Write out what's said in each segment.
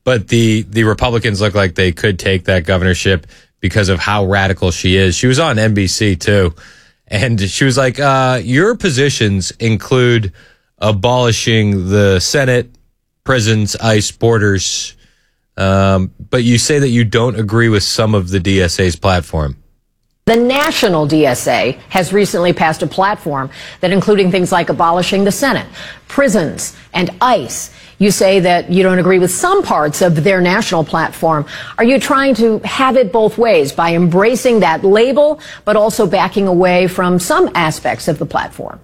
but the Republicans look like they could take that governorship because of how radical she is. She was on NBC too, and she was like, your positions include abolishing the Senate, prisons, ICE, borders, but you say that you don't agree with some of the DSA's platform. The national DSA has recently passed a platform that including things like abolishing the Senate, prisons, and ICE. You say that you don't agree with some parts of their national platform. Are you trying to have it both ways by embracing that label, but also backing away from some aspects of the platform?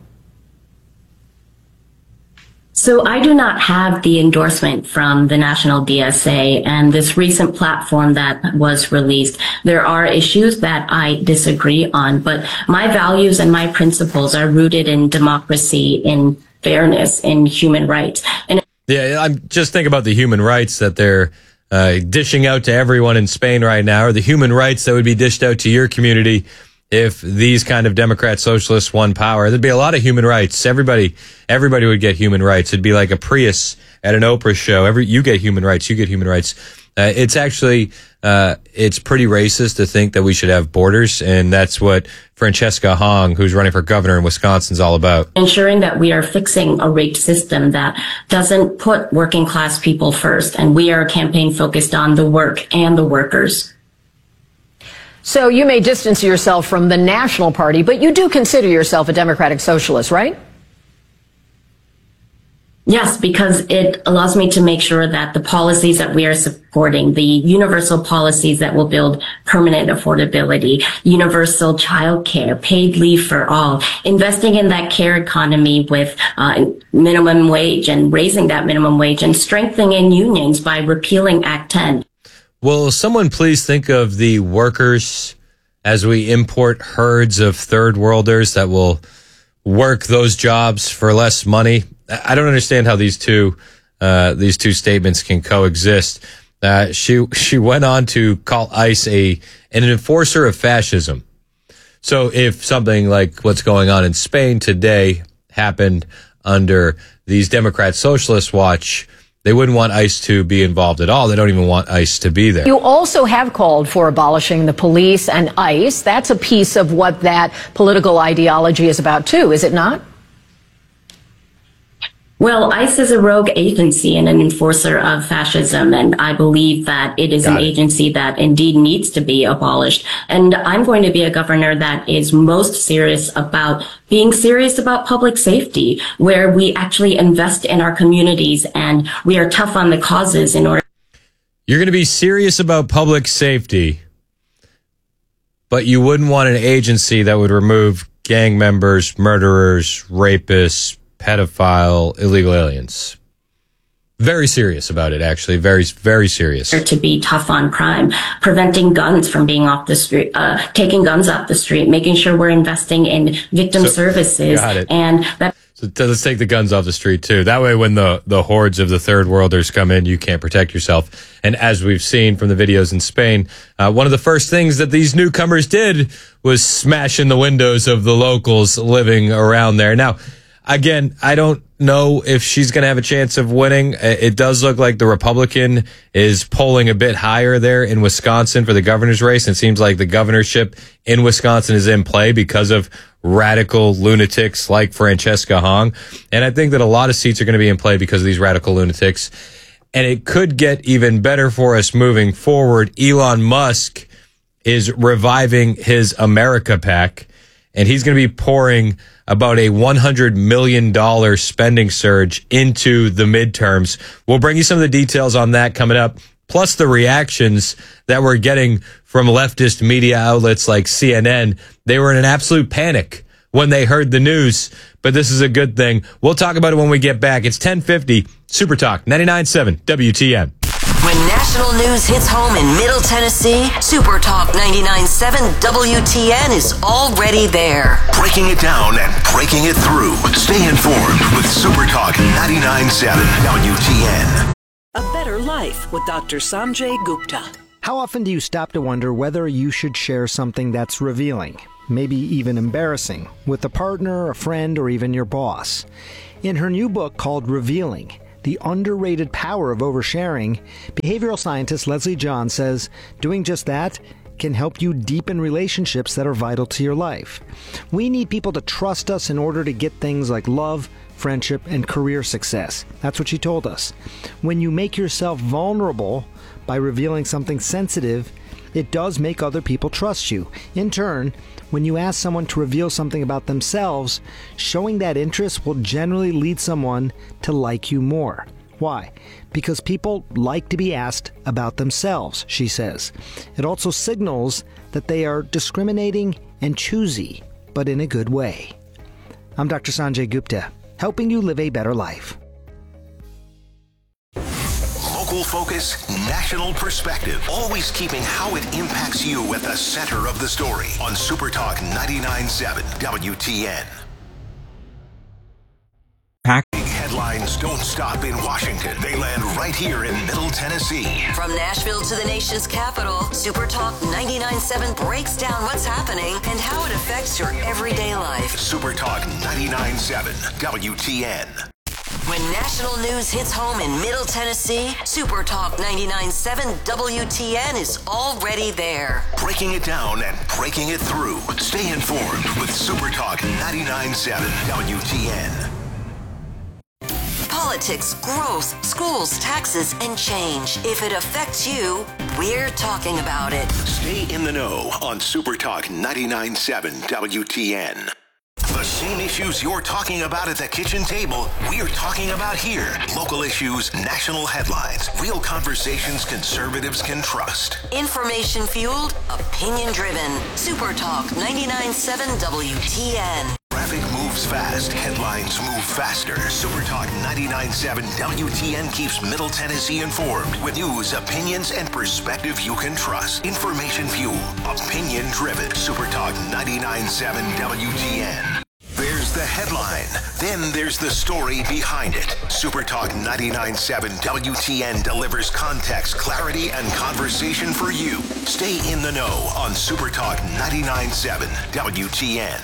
So I do not have the endorsement from the national DSA and this recent platform that was released. There are issues that I disagree on, but my values and my principles are rooted in democracy, in fairness, in human rights. And yeah, I'm just thinking about the human rights that they're dishing out to everyone in Spain right now, or the human rights that would be dished out to your community if these kind of Democrat socialists won power. There'd be a lot of human rights. Everybody would get human rights. It'd be like a Prius at an Oprah show. You get human rights. You get human rights. It's actually, it's pretty racist to think that we should have borders. And that's what Francesca Hong, who's running for governor in Wisconsin, is all about. Ensuring that we are fixing a rigged system that doesn't put working class people first. And we are a campaign focused on the work and the workers. So you may distance yourself from the National Party, but you do consider yourself a democratic socialist, right? Yes, because it allows me to make sure that the policies that we are supporting, the universal policies that will build permanent affordability, universal child care, paid leave for all, investing in that care economy with minimum wage and raising that minimum wage and strengthening unions by repealing Act 10. Will someone please think of the workers as we import herds of third worlders that will work those jobs for less money? I don't understand how these two statements can coexist. She went on to call ICE an enforcer of fascism. So if something like what's going on in Spain today happened under these Democrat Socialist watch, they wouldn't want ICE to be involved at all. They don't even want ICE to be there. You also have called for abolishing the police and ICE. That's a piece of what that political ideology is about, too, is it not? Well, ICE is a rogue agency and an enforcer of fascism, and I believe that it is an agency that indeed needs to be abolished. And I'm going to be a governor that is most serious about being serious about public safety, where we actually invest in our communities and we are tough on the causes in order. You're going to be serious about public safety, but you wouldn't want an agency that would remove gang members, murderers, rapists, pedophile, illegal aliens. Very serious about it, actually. Very, very serious. To be tough on crime, preventing guns from being off the street, taking guns off the street, making sure we're investing in victim services. Got it. And that. So let's take the guns off the street, too. That way, when the hordes of the third worlders come in, you can't protect yourself. And as we've seen from the videos in Spain, one of the first things that these newcomers did was smash in the windows of the locals living around there. Now, again, I don't know if she's going to have a chance of winning. It does look like the Republican is polling a bit higher there in Wisconsin for the governor's race. And it seems like the governorship in Wisconsin is in play because of radical lunatics like Francesca Hong. And I think that a lot of seats are going to be in play because of these radical lunatics. And it could get even better for us moving forward. Elon Musk is reviving his America PAC, and he's going to be pouring about a $100 million spending surge into the midterms. We'll bring you some of the details on that coming up, plus the reactions that we're getting from leftist media outlets like CNN. They were in an absolute panic when they heard the news, but this is a good thing. We'll talk about it when we get back. It's 10:50, Super Talk 99.7 WTN. When national news hits home in Middle Tennessee, Super Talk 99.7 WTN is already there. Breaking it down and breaking it through. Stay informed with Super Talk 99.7 WTN. A Better Life with Dr. Sanjay Gupta. How often do you stop to wonder whether you should share something that's revealing, maybe even embarrassing, with a partner, a friend, or even your boss? In her new book called Revealing, the underrated power of oversharing, behavioral scientist Leslie John says doing just that can help you deepen relationships that are vital to your life. We need people to trust us in order to get things like love, friendship, and career success. That's what she told us. When you make yourself vulnerable by revealing something sensitive, it does make other people trust you. In turn, when you ask someone to reveal something about themselves, showing that interest will generally lead someone to like you more. Why? Because people like to be asked about themselves, she says. It also signals that they are discriminating and choosy, but in a good way. I'm Dr. Sanjay Gupta, helping you live a better life. Local focus, national perspective. Always keeping how it impacts you at the center of the story on Super Talk 99.7 WTN. Headlines don't stop in Washington. They land right here in Middle Tennessee. From Nashville to the nation's capital, Super Talk 99.7 breaks down what's happening and how it affects your everyday life. Super Talk 99.7 WTN. When national news hits home in Middle Tennessee, Super Talk 99.7 WTN is already there. Breaking it down and breaking it through. Stay informed with Super Talk 99.7 WTN. Politics, growth, schools, taxes, and change. If it affects you, we're talking about it. Stay in the know on Super Talk 99.7 WTN. The same issues you're talking about at the kitchen table, we're talking about here. Local issues, national headlines, real conversations conservatives can trust. Information fueled, opinion driven. Super Talk 99.7 WTN. Traffic moves fast. Headlines move faster. Super Talk 99.7 WTN keeps Middle Tennessee informed with news, opinions, and perspective you can trust. Information fueled, opinion driven. Super Talk 99.7 WTN. There's the headline. Then there's the story behind it. Super Talk 99.7 WTN delivers context, clarity, and conversation for you. Stay in the know on Super Talk 99.7 WTN.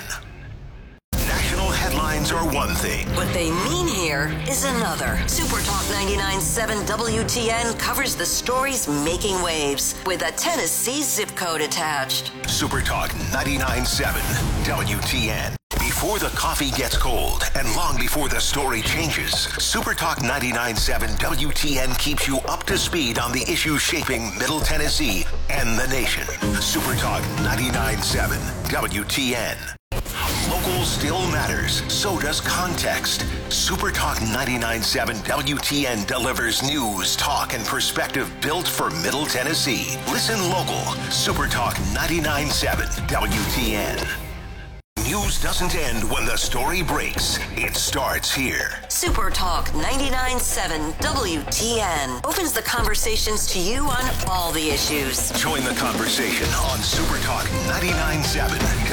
National headlines are one thing. What they mean here is another. Super Talk 99.7 WTN covers the stories making waves with a Tennessee zip code attached. Super Talk 99.7 WTN. Before the coffee gets cold and long before the story changes, Super Talk 99.7 WTN keeps you up to speed on the issues shaping Middle Tennessee and the nation. Super Talk 99.7 WTN. Local still matters, so does context. Super Talk 99.7 WTN delivers news, talk, and perspective built for Middle Tennessee. Listen local. Super Talk 99.7 WTN. News doesn't end when the story breaks. It starts here. Super Talk 99.7 WTN opens the conversations to you on all the issues. Join the conversation on Super Talk 99.7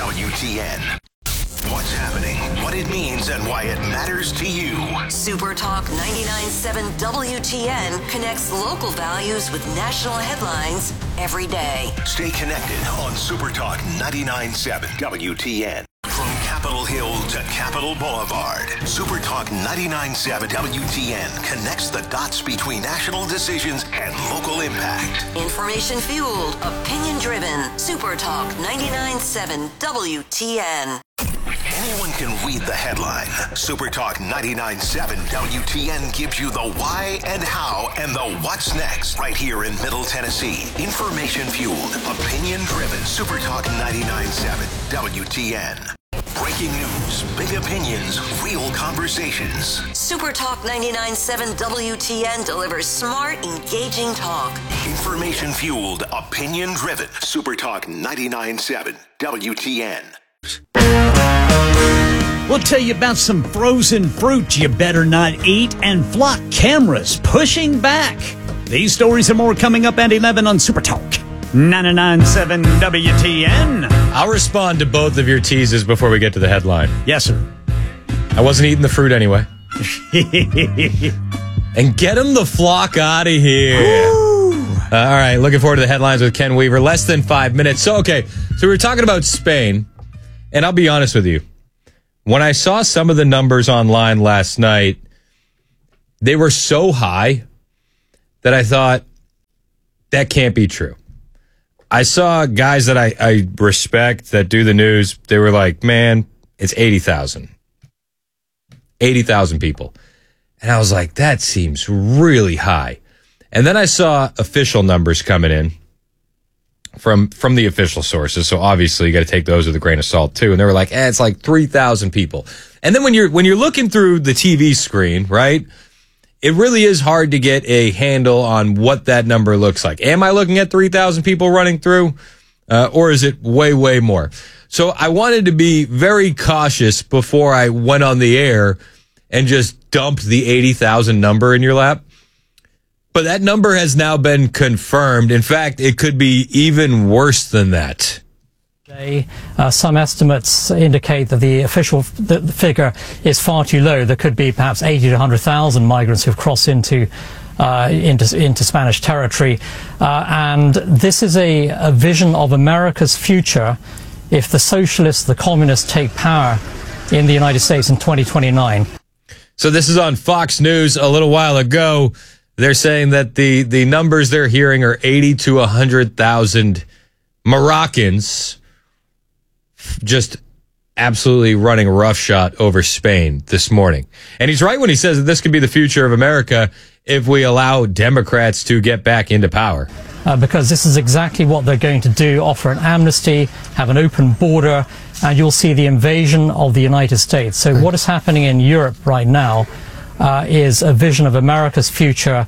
WTN. What's happening, what it means, and why it matters to you. Super Talk 99.7 WTN connects local values with national headlines every day. Stay connected on Super Talk 99.7 WTN. From Capitol Hill to Capitol Boulevard, Super Talk 99.7 WTN connects the dots between national decisions and local impact. Information fueled, opinion driven. Super Talk 99.7 WTN. Anyone can read the headline. Super Talk 99.7 WTN gives you the why and how and the what's next right here in Middle Tennessee. Information fueled, opinion driven. Super Talk 99.7 WTN. Breaking news, big opinions, real conversations. Super Talk 99.7 WTN delivers smart, engaging talk. Information fueled, opinion driven. Super Talk 99.7 WTN. We'll tell you about some frozen fruit you better not eat and flock cameras pushing back. These stories and more coming up at 11 on Super Talk 99.7 WTN. I'll respond to both of your teases before we get to the headline. Yes, sir. I wasn't eating the fruit anyway. And get him the flock out of here. All right, looking forward to the headlines with Ken Weaver. Less than 5 minutes. So we were talking about Spain, and I'll be honest with you. When I saw some of the numbers online last night, they were so high that I thought, that can't be true. I saw guys that I respect that do the news. They were like, man, it's 80,000. 80,000 people. And I was like, that seems really high. And then I saw official numbers coming in from the official sources. So obviously you got to take those with a grain of salt too. And they were like, it's like 3,000 people. And then when you're looking through the TV screen, right, it really is hard to get a handle on what that number looks like. Am I looking at 3,000 people running through, or is it way, way more? So I wanted to be very cautious before I went on the air and just dumped the 80,000 number in your lap. But that number has now been confirmed. In fact, it could be even worse than that. Some estimates indicate that the official figure is far too low. There could be perhaps 80 to 100,000 migrants who've crossed into Spanish territory. And this is a vision of America's future if the socialists, the communists take power in the United States in 2029. So this is on Fox News a little while ago. They're saying that the numbers they're hearing are 80 to 100,000 Moroccans just absolutely running roughshod over Spain this morning. And he's right when he says that this could be the future of America if we allow Democrats to get back into power. Because this is exactly what they're going to do, offer an amnesty, have an open border, and you'll see the invasion of the United States. So what is happening in Europe right now is a vision of America's future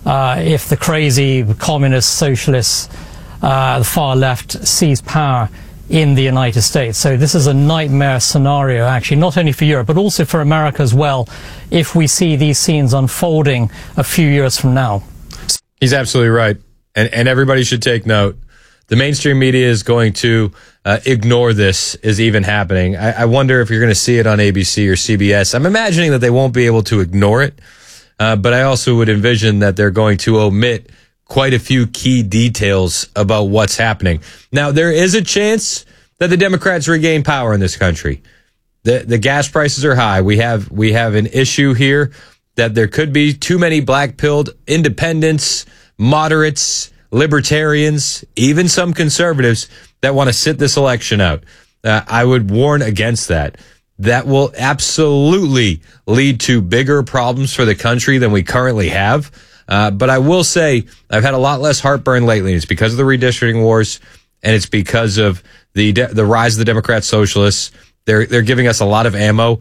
if the crazy communist socialists, the far left, seize power in the United States. So this is a nightmare scenario, actually, not only for Europe, but also for America as well, if we see these scenes unfolding a few years from now. He's absolutely right. And everybody should take note. The mainstream media is going to ignore this as even happening. I wonder if you're going to see it on ABC or CBS. I'm imagining that they won't be able to ignore it, but I also would envision that they're going to omit quite a few key details about what's happening. Now, there is a chance that the Democrats regain power in this country. The gas prices are high. We have an issue here that there could be too many black-pilled independents, moderates, libertarians, even some conservatives that want to sit this election out. I would warn against that. That will absolutely lead to bigger problems for the country than we currently have. But I will say I've had a lot less heartburn lately. It's because of the redistricting wars, and it's because of the rise of the Democrat socialists. They're giving us a lot of ammo,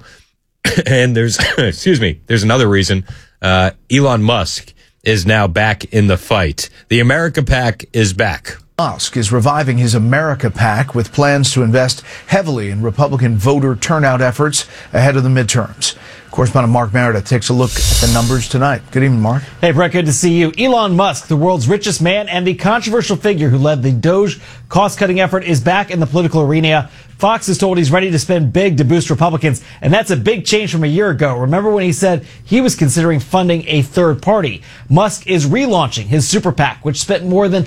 and there's there's another reason. Elon Musk is now back in the fight. The America PAC is back. Musk is reviving his America PAC with plans to invest heavily in Republican voter turnout efforts ahead of the midterms. Correspondent Mark Meredith takes a look at the numbers tonight. Good evening, Mark. Hey, Brett, good to see you. Elon Musk, the world's richest man and the controversial figure who led the Doge cost-cutting effort, is back in the political arena. Fox is told he's ready to spend big to boost Republicans, and that's a big change from a year ago. Remember when he said he was considering funding a third party? Musk is relaunching his super PAC, which spent more than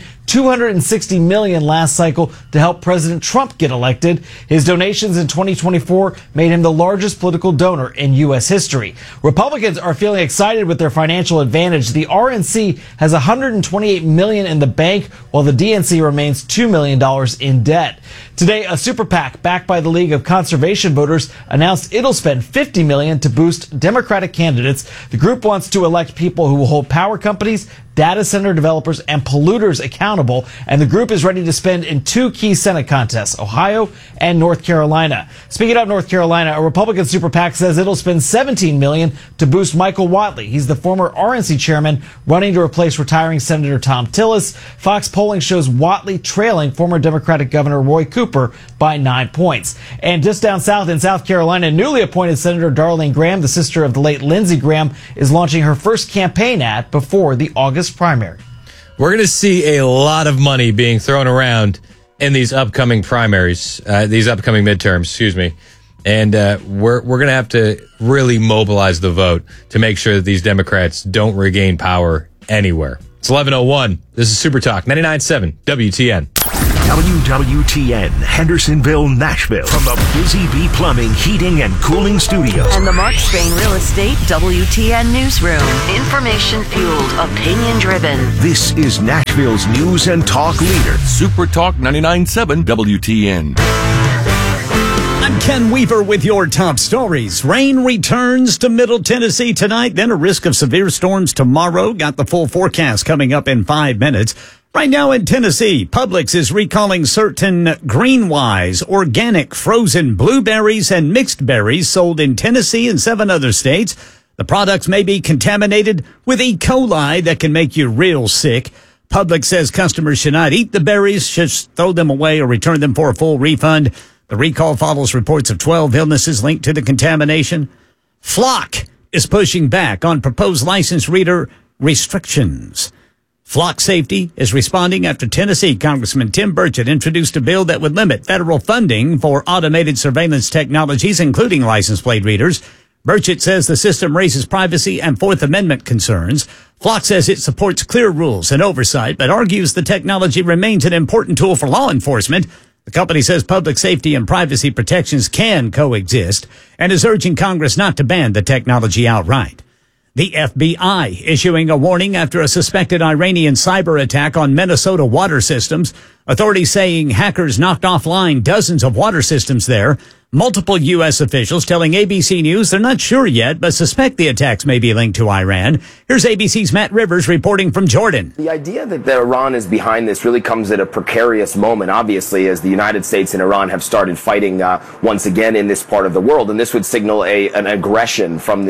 $260 million last cycle to help President Trump get elected. His donations in 2024 made him the largest political donor in U.S. history. Republicans are feeling excited with their financial advantage. The RNC has $128 million in the bank, while the DNC remains $2 million in debt. Today, a super PAC backed by the League of Conservation Voters announced it'll spend $50 million to boost Democratic candidates. The group wants to elect people who will hold power companies, data center developers, and polluters accountable, and the group is ready to spend in two key Senate contests, Ohio and North Carolina. Speaking of North Carolina, a Republican super PAC says it'll spend $17 million to boost Michael Whatley. He's the former RNC chairman running to replace retiring Senator Thom Tillis. Fox polling shows Whatley trailing former Democratic Governor Roy Cooper by 9 points. And just down south in South Carolina, newly appointed Senator Darlene Graham, the sister of the late Lindsey Graham, is launching her first campaign ad before the August primary. We're going to see a lot of money being thrown around in these upcoming primaries, these upcoming midterms, and we're going to have to really mobilize the vote to make sure that these Democrats don't regain power anywhere. It's 11:01. This is Super Talk 99.7 WTN. WWTN, Hendersonville, Nashville. From the Busy Bee Plumbing, Heating, and Cooling Studios. And the Mark Spain Real Estate WTN Newsroom. Information-fueled, opinion-driven. This is Nashville's news and talk leader. Super Talk 99.7 WTN. I'm Ken Weaver with your top stories. Rain returns to Middle Tennessee tonight, then a risk of severe storms tomorrow. Got the full forecast coming up in 5 minutes. Right now in Tennessee, Publix is recalling certain Greenwise organic frozen blueberries and mixed berries sold in Tennessee and 7 other states. The products may be contaminated with E. coli that can make you real sick. Publix says customers should not eat the berries, should throw them away or return them for a full refund. The recall follows reports of 12 illnesses linked to the contamination. Flock is pushing back on proposed license reader restrictions. Flock Safety is responding after Tennessee Congressman Tim Burchett introduced a bill that would limit federal funding for automated surveillance technologies, including license plate readers. Burchett says the system raises privacy and Fourth Amendment concerns. Flock says it supports clear rules and oversight, but argues the technology remains an important tool for law enforcement. The company says public safety and privacy protections can coexist and is urging Congress not to ban the technology outright. The FBI issuing a warning after a suspected Iranian cyber attack on Minnesota water systems. Authorities saying hackers knocked offline dozens of water systems there. Multiple U.S. officials telling ABC News they're not sure yet, but suspect the attacks may be linked to Iran. Here's ABC's Matt Rivers reporting from Jordan. The idea that Iran is behind this really comes at a precarious moment, obviously, as the United States and Iran have started fighting once again in this part of the world. And this would signal an aggression from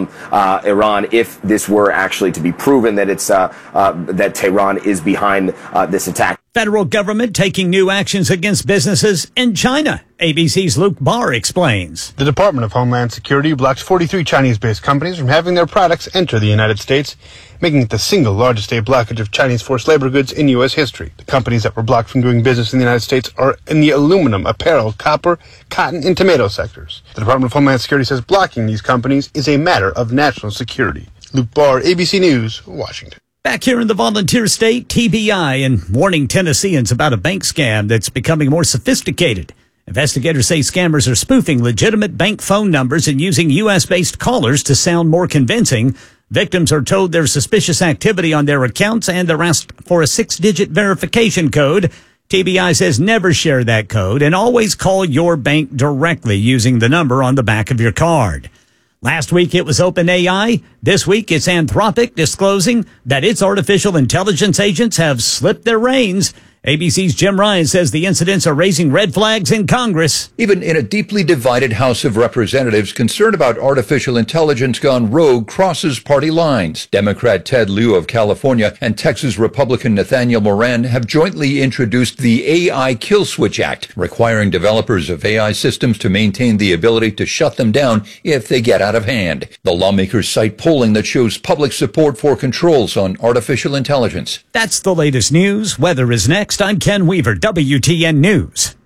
Iran if this were actually to be proven that that Tehran is behind this attack. Federal government taking new actions against businesses in China. ABC's Luke Barr explains. The Department of Homeland Security blocked 43 Chinese-based companies from having their products enter the United States, making it the single largest state blockage of Chinese forced labor goods in U.S. history. The companies that were blocked from doing business in the United States are in the aluminum, apparel, copper, cotton, and tomato sectors. The Department of Homeland Security says blocking these companies is a matter of national security. Luke Barr, ABC News, Washington. Back here in the volunteer state, TBI, and warning Tennesseans about a bank scam that's becoming more sophisticated. Investigators say scammers are spoofing legitimate bank phone numbers and using U.S.-based callers to sound more convincing. Victims are told there's suspicious activity on their accounts and they're asked for a 6-digit verification code. TBI says never share that code and always call your bank directly using the number on the back of your card. Last week it was OpenAI. This week it's Anthropic disclosing that its artificial intelligence agents have slipped their reins. ABC's Jim Ryan says the incidents are raising red flags in Congress. Even in a deeply divided House of Representatives, concern about artificial intelligence gone rogue crosses party lines. Democrat Ted Lieu of California and Texas Republican Nathaniel Moran have jointly introduced the AI Kill Switch Act, requiring developers of AI systems to maintain the ability to shut them down if they get out of hand. The lawmakers cite polling that shows public support for controls on artificial intelligence. That's the latest news. Weather is next. I'm Ken Weaver, WTN News.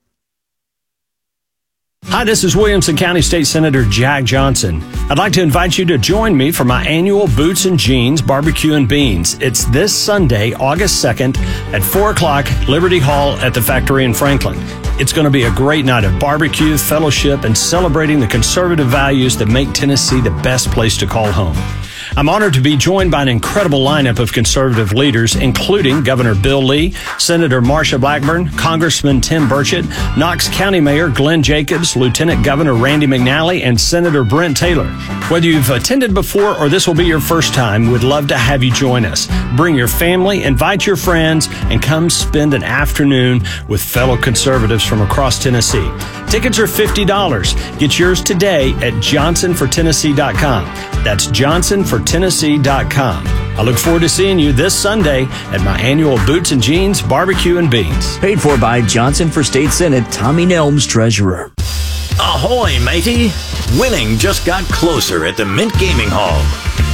Hi, this is Williamson County State Senator Jack Johnson. I'd like to invite you to join me for my annual Boots and Jeans Barbecue and Beans. It's this Sunday, August 2nd at 4 o'clock, Liberty Hall at the Factory in Franklin. It's going to be a great night of barbecue, fellowship, and celebrating the conservative values that make Tennessee the best place to call home. I'm honored to be joined by an incredible lineup of conservative leaders, including Governor Bill Lee, Senator Marsha Blackburn, Congressman Tim Burchett, Knox County Mayor Glenn Jacobs, Lieutenant Governor Randy McNally, and Senator Brent Taylor. Whether you've attended before or this will be your first time, we'd love to have you join us. Bring your family, invite your friends, and come spend an afternoon with fellow conservatives from across Tennessee. Tickets are $50. Get yours today at johnsonfortennessee.com. That's johnsonfortennessee.com. I look forward to seeing you this Sunday at my annual Boots and Jeans Barbecue and Beans. Paid for by Johnson for State Senate Tommy Nelms, Treasurer. Ahoy, matey! Winning just got closer at the Mint Gaming Hall.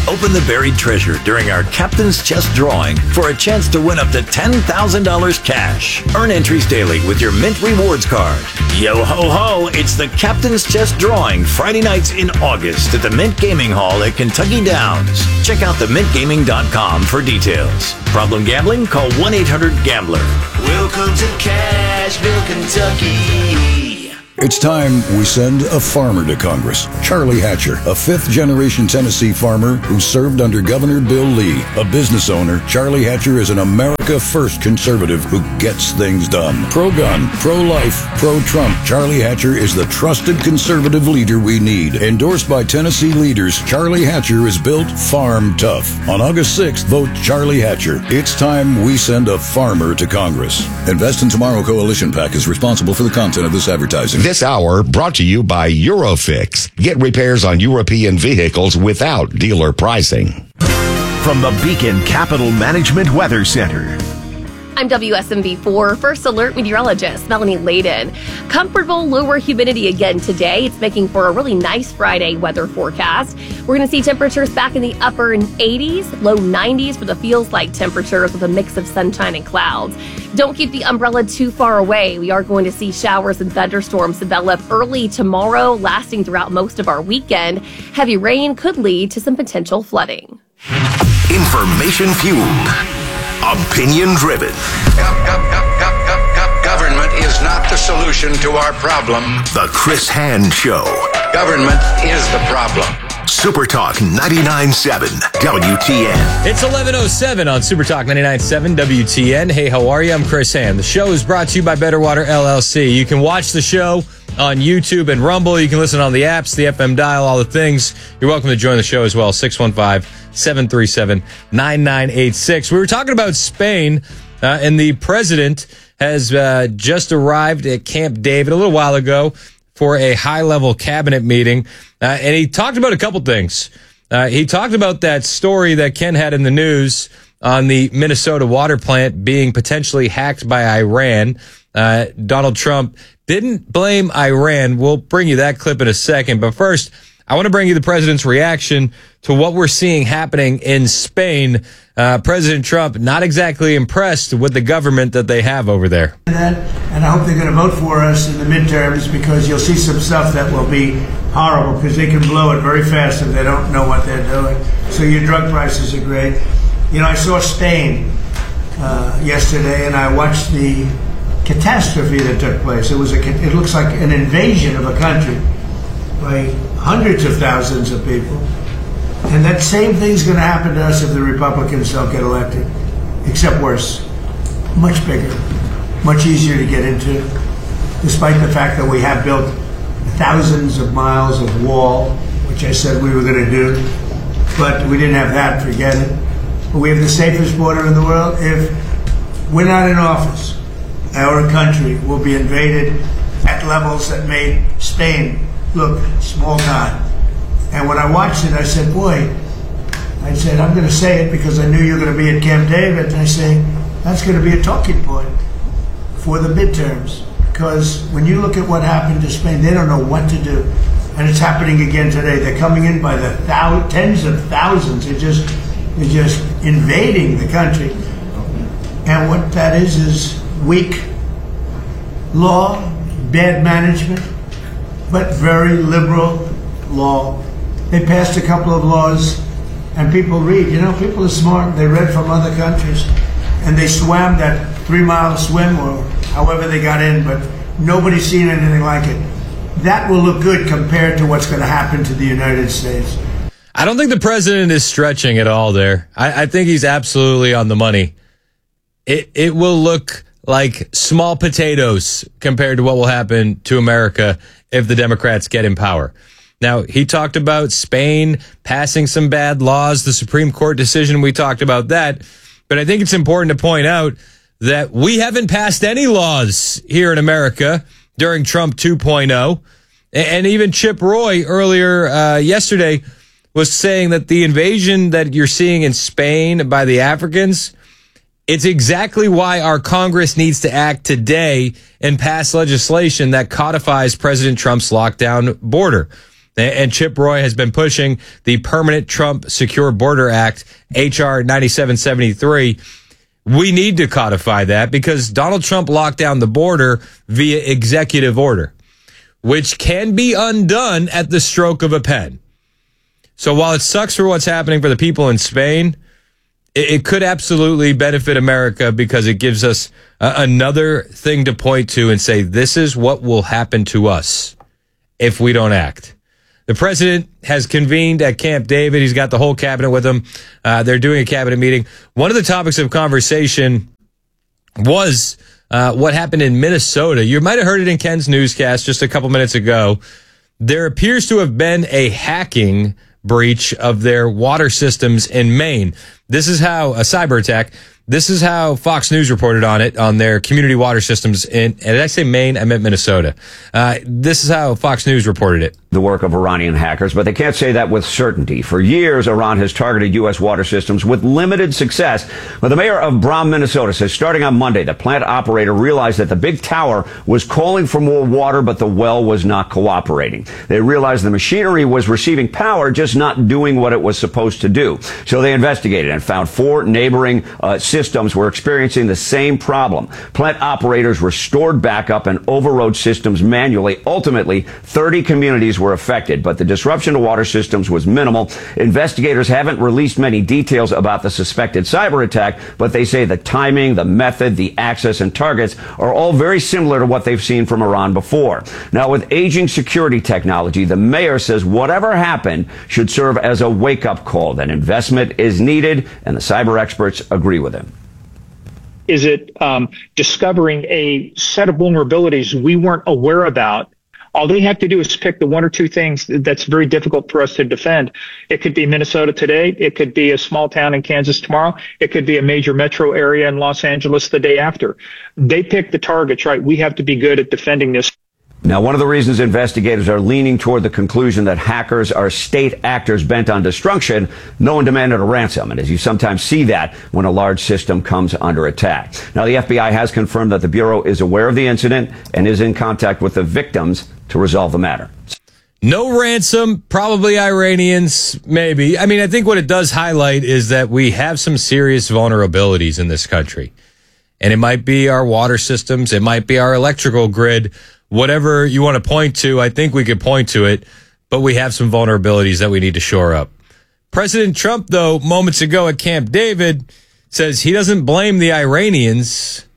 Open the buried treasure during our Captain's Chest drawing for a chance to win up to $10,000 cash. Earn entries daily with your Mint Rewards card. Yo ho ho, it's the Captain's Chest drawing Friday nights in August at the Mint Gaming Hall at Kentucky Downs. Check out themintgaming.com for details. Problem gambling? Call 1-800-GAMBLER. Welcome to Cashville, Kentucky. It's time we send a farmer to Congress. Charlie Hatcher, a fifth-generation Tennessee farmer who served under Governor Bill Lee. A business owner, Charlie Hatcher is an America First conservative who gets things done. Pro-gun, pro-life, pro-Trump, Charlie Hatcher is the trusted conservative leader we need. Endorsed by Tennessee leaders, Charlie Hatcher is built farm tough. On August 6th, vote Charlie Hatcher. It's time we send a farmer to Congress. Invest in Tomorrow Coalition PAC is responsible for the content of this advertising. This hour brought to you by Eurofix. Get repairs on European vehicles without dealer pricing. From the Beacon Capital Management Weather Center. I'm WSMV4 First Alert meteorologist Melanie Layden. Comfortable lower humidity again today. It's making for a really nice Friday weather forecast. We're going to see temperatures back in the upper 80s, low 90s for the feels like temperatures with a mix of sunshine and clouds. Don't keep the umbrella too far away. We are going to see showers and thunderstorms develop early tomorrow, lasting throughout most of our weekend. Heavy rain could lead to some potential flooding. Information fueled. Opinion driven. Government is not the solution to our problem. The Chris Hand Show. Government is the problem. Super Talk 99.7 WTN. It's 11:07 on Super Talk 99.7 WTN. Hey, how are you? I'm Chris Hand. The show is brought to you by Better Water LLC. You can watch the show on YouTube and Rumble. You can listen on the apps, the FM dial, all the things. You're welcome to join the show as well. 615-737-9986. We were talking about Spain, and the president has just arrived at Camp David a little while ago for a high-level cabinet meeting, and he talked about a couple things. He talked about that story that Ken had in the news on the Minnesota water plant being potentially hacked by Iran. Donald Trump didn't blame Iran. We'll bring you that clip in a second. But first, I want to bring you the president's reaction to what we're seeing happening in Spain. President Trump not exactly impressed with the government that they have over there. And I hope they're going to vote for us in the midterms, because you'll see some stuff that will be horrible, because they can blow it very fast if they don't know what they're doing. So your drug prices are great. You know, I saw Spain yesterday, and I watched the catastrophe that took place. It looks like an invasion of a country by hundreds of thousands of people. And that same thing's going to happen to us if the Republicans don't get elected, except worse. Much bigger, much easier to get into, despite the fact that we have built thousands of miles of wall, which I said we were going to do, but we didn't have that, forget it. But we have the safest border in the world. If we're not in office, our country will be invaded at levels that made Spain look small time. And when I watched it, I said, boy, I'm going to say it because I knew you were going to be at Camp David. And I say, that's going to be a talking point for the midterms. Because when you look at what happened to Spain, they don't know what to do. And it's happening again today. They're coming in by the tens of thousands. They're just invading the country. And what that is weak law, bad management, but very liberal law. They passed a couple of laws, and people read. You know, people are smart. They read from other countries, and they swam that 3-mile swim, or however they got in, but nobody's seen anything like it. That will look good compared to what's going to happen to the United States. I don't think the president is stretching at all there. I think he's absolutely on the money. It will look like small potatoes compared to what will happen to America if the Democrats get in power. Now, he talked about Spain passing some bad laws, the Supreme Court decision, we talked about that. But I think it's important to point out that we haven't passed any laws here in America during Trump 2.0. And even Chip Roy earlier yesterday was saying that the invasion that you're seeing in Spain by the Africans, it's exactly why our Congress needs to act today and pass legislation that codifies President Trump's lockdown border. And Chip Roy has been pushing the Permanent Trump Secure Border Act, H.R. 9773. We need to codify that because Donald Trump locked down the border via executive order, which can be undone at the stroke of a pen. So while it sucks for what's happening for the people in Spain, it could absolutely benefit America because it gives us another thing to point to and say, this is what will happen to us if we don't act. The president has convened at Camp David. He's got the whole cabinet with him. They're doing a cabinet meeting. One of the topics of conversation was what happened in Minnesota. You might have heard it in Ken's newscast just a couple minutes ago. There appears to have been a hacking breach of their water systems in Maine. This is how a cyber attack. This is how Fox News reported on it on their community water systems in, and did I say Maine? I meant Minnesota. This is how Fox News reported it. The work of Iranian hackers, but they can't say that with certainty. For years, Iran has targeted U.S. water systems with limited success. But the mayor of Brom, Minnesota says starting on Monday, the plant operator realized that the big tower was calling for more water, but the well was not cooperating. They realized the machinery was receiving power, just not doing what it was supposed to do. So they investigated and found 4 neighboring systems were experiencing the same problem. Plant operators restored backup and overrode systems manually. Ultimately, 30 communities were affected, but the disruption to water systems was minimal. Investigators haven't released many details about the suspected cyber attack, but they say the timing, the method, the access, and targets are all very similar to what they've seen from Iran before. Now, with aging security technology, the mayor says whatever happened should serve as a wake-up call, that investment is needed, and the cyber experts agree with him. Is it discovering a set of vulnerabilities we weren't aware about? All they have to do is pick the 1 or 2 things that's very difficult for us to defend. It could be Minnesota today. It could be a small town in Kansas tomorrow. It could be a major metro area in Los Angeles the day after. They pick the targets, right? We have to be good at defending this. Now, one of the reasons investigators are leaning toward the conclusion that hackers are state actors bent on destruction, no one demanded a ransom. And as you sometimes see that when a large system comes under attack. Now, the FBI has confirmed that the Bureau is aware of the incident and is in contact with the victims to resolve the matter. No ransom, probably Iranians, maybe. I mean, I think what it does highlight is that we have some serious vulnerabilities in this country. And it might be our water systems. It might be our electrical grid. Whatever you want to point to, I think we could point to it, but we have some vulnerabilities that we need to shore up. President Trump, though, moments ago at Camp David, says he doesn't blame the Iranians.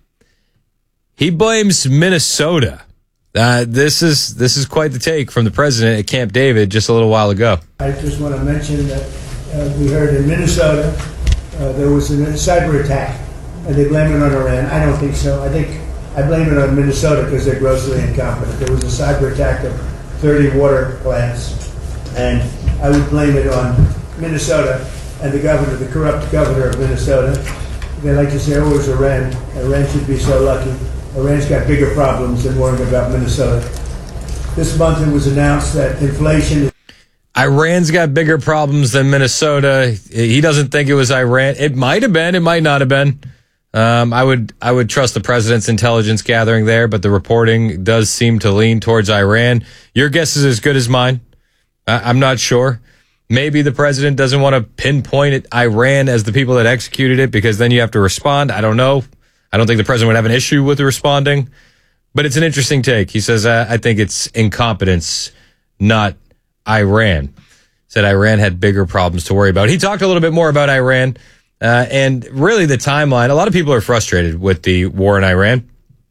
He blames Minnesota. This is quite the take from the president at Camp David just a little while ago. I just want to mention that we heard in Minnesota there was a cyber attack, and they blame it on Iran. I don't think so. I blame it on Minnesota because they're grossly incompetent. There was a cyber attack of 30 water plants, and I would blame it on Minnesota and the governor, the corrupt governor of Minnesota. They like to say, oh, it was Iran. Iran should be so lucky. Iran's got bigger problems than worrying about Minnesota. This month it was announced that inflation... Iran's got bigger problems than Minnesota. He doesn't think it was Iran. It might have been. It might not have been. I would trust the president's intelligence gathering there, but the reporting does seem to lean towards Iran. Your guess is as good as mine. I'm not sure. Maybe the president doesn't want to pinpoint it Iran as the people that executed it because then you have to respond. I don't know. I don't think the president would have an issue with responding, but it's an interesting take. He says, I think it's incompetence, not Iran. Said Iran had bigger problems to worry about. He talked a little bit more about Iran. And really the timeline, a lot of people are frustrated with the war in Iran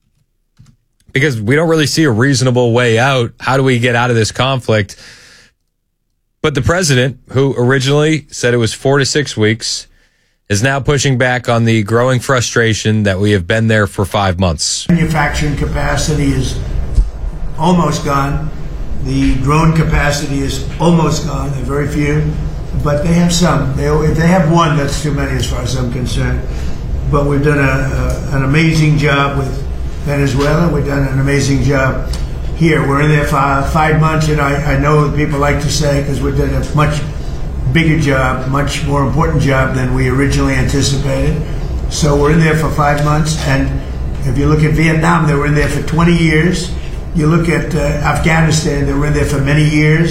because we don't really see a reasonable way out. How do we get out of this conflict? But the president, who originally said it was 4 to 6 weeks, is now pushing back on the growing frustration that we have been there for 5 months. Manufacturing capacity is almost gone. The drone capacity is almost gone. There are very few. But they have some. If they have one, that's too many as far as I'm concerned. But we've done an amazing job with Venezuela. We've done an amazing job here. We're in there for 5 months, and I know people like to say, because we've done a much bigger job, much more important job than we originally anticipated. So we're in there for 5 months, and if you look at Vietnam, they were in there for 20 years. You look at Afghanistan, they were in there for many years.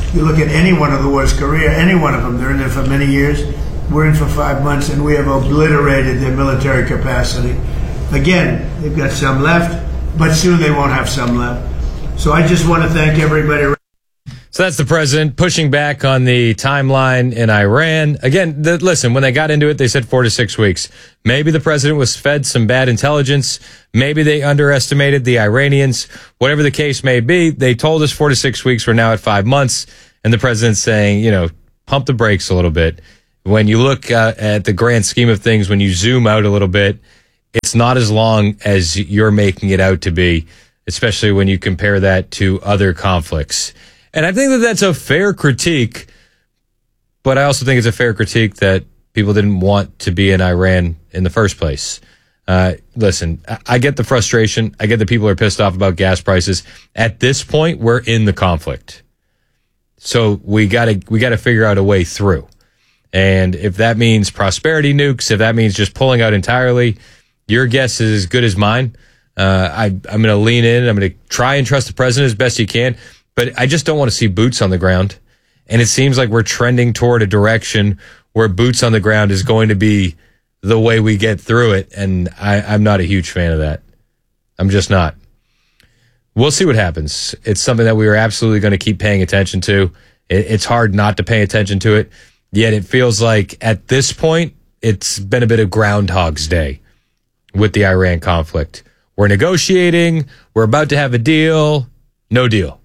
You look at any one of the wars, Korea, any one of them, they're in there for many years. We're in for 5 months, and we have obliterated their military capacity. Again, they've got some left, but soon they won't have some left. So I just want to thank everybody. So that's the president pushing back on the timeline in Iran. Again, listen, when they got into it, they said 4 to 6 weeks. Maybe the president was fed some bad intelligence. Maybe they underestimated the Iranians. Whatever the case may be, they told us 4 to 6 weeks. We're now at 5 months. And the president's saying, pump the brakes a little bit. When you look at the grand scheme of things, when you zoom out a little bit, it's not as long as you're making it out to be, especially when you compare that to other conflicts. And I think that that's a fair critique, but I also think it's a fair critique that people didn't want to be in Iran in the first place. Listen, I get the frustration. I get that people are pissed off about gas prices. At this point, we're in the conflict. So we gotta figure out a way through. And if that means prosperity nukes, if that means just pulling out entirely, your guess is as good as mine. I'm going to lean in. I'm going to try and trust the president as best he can. But I just don't want to see boots on the ground. And it seems like we're trending toward a direction where boots on the ground is going to be the way we get through it. And I'm not a huge fan of that. I'm just not. We'll see what happens. It's something that we are absolutely going to keep paying attention to. It's hard not to pay attention to it. Yet it feels like at this point, it's been a bit of Groundhog's Day with the Iran conflict. We're negotiating. We're about to have a deal. No deal.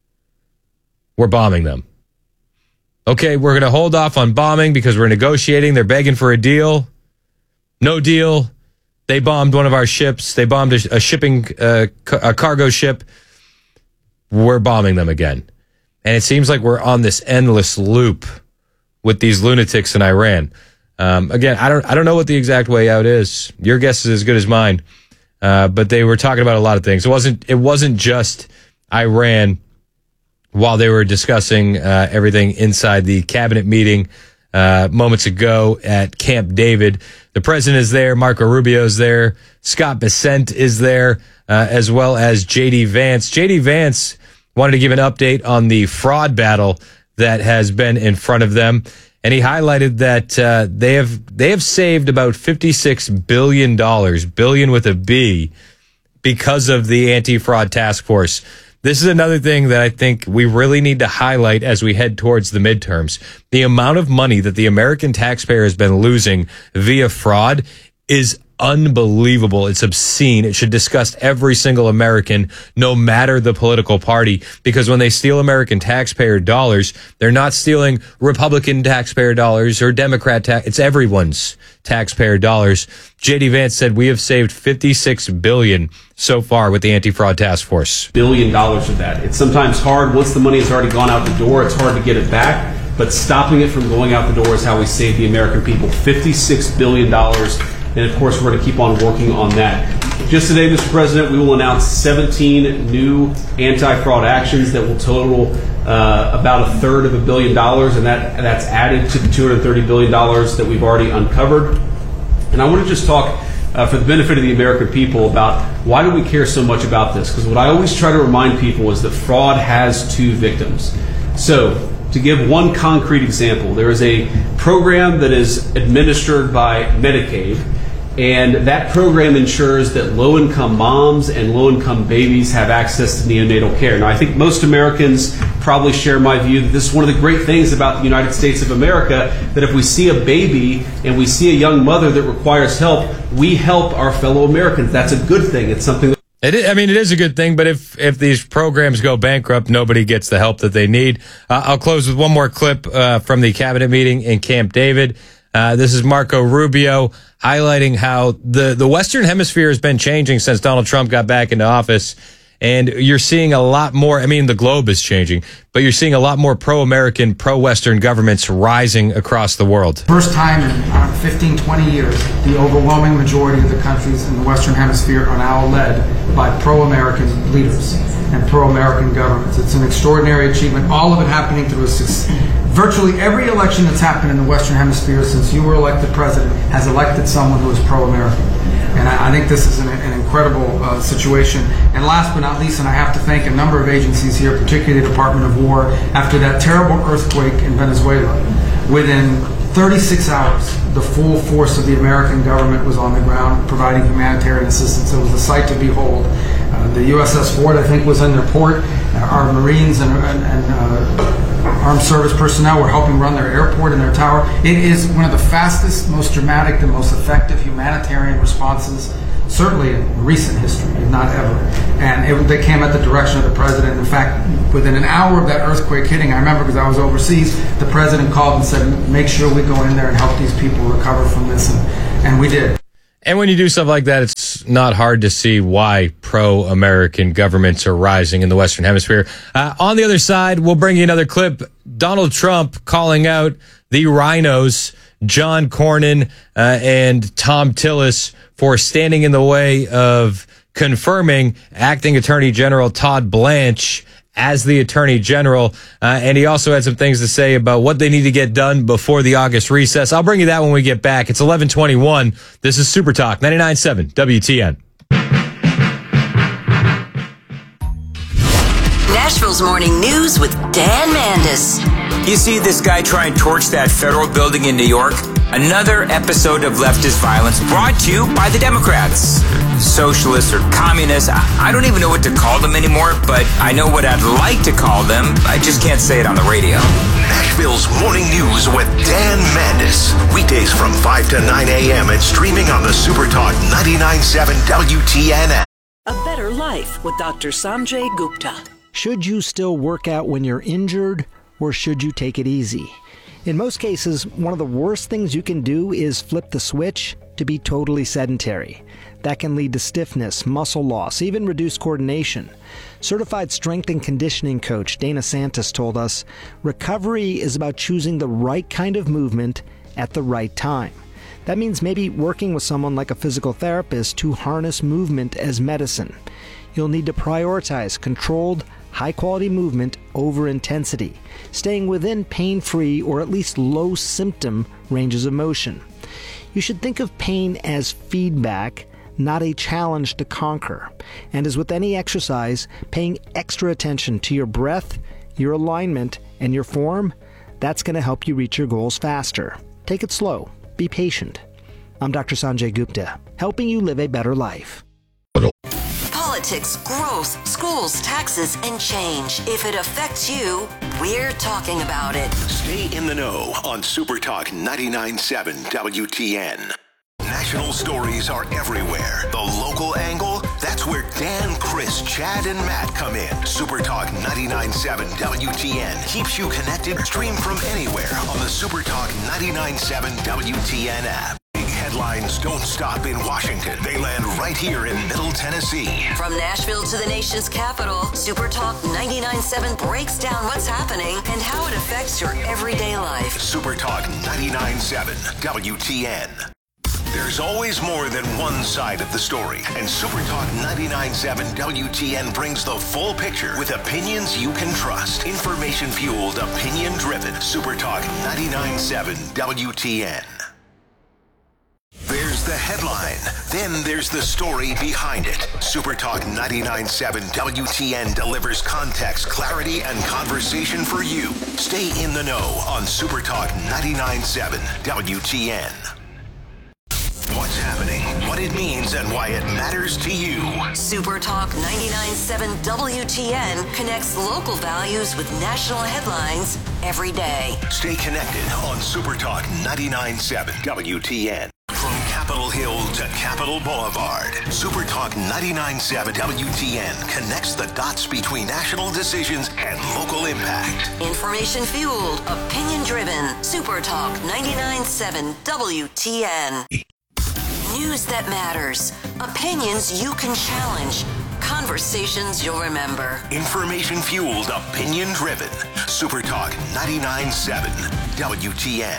We're bombing them. Okay, we're going to hold off on bombing because we're negotiating. They're begging for a deal. No deal. They bombed one of our ships. They bombed a shipping, a cargo ship. We're bombing them again. And it seems like we're on this endless loop with these lunatics in Iran. Again, I don't know what the exact way out is. Your guess is as good as mine. But they were talking about a lot of things. It wasn't just Iran while they were discussing everything inside the cabinet meeting moments ago at Camp David. The president is there. Marco Rubio is there. Scott Bessent is there, as well as J.D. Vance. J.D. Vance wanted to give an update on the fraud battle that has been in front of them. And he highlighted that they have saved about $56 billion, billion with a B, because of the anti-fraud task force. This is another thing that I think we really need to highlight as we head towards the midterms. The amount of money that the American taxpayer has been losing via fraud is unbelievable. It's obscene. It should disgust every single American, no matter the political party, because when they steal American taxpayer dollars, they're not stealing Republican taxpayer dollars or Democrat it's everyone's taxpayer dollars. J.D. Vance said we have saved $56 billion so far with the anti-fraud task force. $1 billion of that. It's sometimes hard. Once the money has already gone out the door, it's hard to get it back. But stopping it from going out the door is how we save the American people. $56 billion. And, of course, we're going to keep on working on that. Just today, Mr. President, we will announce 17 new anti-fraud actions that will total about a third of $1 billion, and that's added to the $230 billion that we've already uncovered. And I want to just talk, for the benefit of the American people, about why do we care so much about this? Because what I always try to remind people is that fraud has two victims. So, to give one concrete example, there is a program that is administered by Medicaid, and that program ensures that low-income moms and low-income babies have access to neonatal care. Now, I think most Americans probably share my view that this is one of the great things about the United States of America, that if we see a baby and we see a young mother that requires help, we help our fellow Americans. That's a good thing. It's something that it is a good thing, but if these programs go bankrupt, nobody gets the help that they need. I'll close with one more clip from the cabinet meeting in Camp David. This is Marco Rubio highlighting how the Western Hemisphere has been changing since Donald Trump got back into office. And you're seeing a lot more, the globe is changing, but you're seeing a lot more pro-American, pro-Western governments rising across the world. First time in 15, 20 years, the overwhelming majority of the countries in the Western Hemisphere are now led by pro-American leaders and pro-American governments. It's an extraordinary achievement, all of it happening through virtually every election that's happened in the Western Hemisphere since you were elected president has elected someone who is pro-American. And I think this is an incredible situation. And last but not least, and I have to thank a number of agencies here, particularly the Department of War, after that terrible earthquake in Venezuela, within 36 hours, the full force of the American government was on the ground providing humanitarian assistance. It was a sight to behold. The USS Ford, I think, was in their port. Our Marines and armed service personnel were helping run their airport and their tower. It is one of the fastest, most dramatic, and most effective humanitarian responses, certainly in recent history, if not ever. And they came at the direction of the president. In fact, within an hour of that earthquake hitting, I remember because I was overseas, the president called and said, make sure we go in there and help these people recover from this. And we did. And when you do stuff like that, it's not hard to see why pro-American governments are rising in the Western Hemisphere. On the other side, we'll bring you another clip. Donald Trump calling out the rhinos, John Cornyn and Tom Tillis, for standing in the way of confirming acting Attorney General Todd Blanche as the Attorney General. And he also had some things to say about what they need to get done before the August recess. I'll bring you that when we get back. It's 11:21. This is Super Talk 99.7 WTN. Nashville's Morning News with Dan Mandis. You see this guy try and torch that federal building in New York? Another episode of leftist violence brought to you by the Democrats. Socialists or communists, I don't even know what to call them anymore, but I know what I'd like to call them. I just can't say it on the radio. Nashville's Morning News with Dan Mandis. Weekdays from 5 to 9 a.m. and streaming on the SuperTalk 99.7 WTN app. A Better Life with Dr. Sanjay Gupta. Should you still work out when you're injured, or should you take it easy? In most cases, one of the worst things you can do is flip the switch to be totally sedentary. That can lead to stiffness, muscle loss, even reduced coordination. Certified strength and conditioning coach Dana Santos told us, recovery is about choosing the right kind of movement at the right time. That means maybe working with someone like a physical therapist to harness movement as medicine. You'll need to prioritize controlled, high-quality movement over intensity, staying within pain-free or at least low-symptom ranges of motion. You should think of pain as feedback, not a challenge to conquer. And as with any exercise, paying extra attention to your breath, your alignment, and your form, that's going to help you reach your goals faster. Take it slow. Be patient. I'm Dr. Sanjay Gupta, helping you live a better life. Politics, growth, schools, taxes, and change. If it affects you, we're talking about it. Stay in the know on SuperTalk 99.7 WTN. National stories are everywhere. The local angle, that's where Dan, Chris, Chad, and Matt come in. SuperTalk 99.7 WTN keeps you connected. Stream from anywhere on the SuperTalk 99.7 WTN app. Big headlines don't stop in Washington. They land right here in Middle Tennessee. From Nashville to the nation's capital, SuperTalk 99.7 breaks down what's happening and how it affects your everyday life. SuperTalk 99.7 WTN. There's always more than one side of the story, and SuperTalk 99.7 WTN brings the full picture with opinions you can trust. Information-fueled, opinion-driven. SuperTalk 99.7 WTN. There's the headline. Then there's the story behind it. SuperTalk 99.7 WTN delivers context, clarity, and conversation for you. Stay in the know on SuperTalk 99.7 WTN. What's happening, what it means, and why it matters to you. SuperTalk 99.7 WTN connects local values with national headlines every day. Stay connected on SuperTalk 99.7 WTN. From Capitol Hill to Capitol Boulevard, SuperTalk 99.7 WTN connects the dots between national decisions and local impact. Information-fueled, opinion-driven. SuperTalk 99.7 WTN. News that matters. Opinions you can challenge. Conversations you'll remember. Information-fueled, opinion-driven. SuperTalk 99.7 WTN.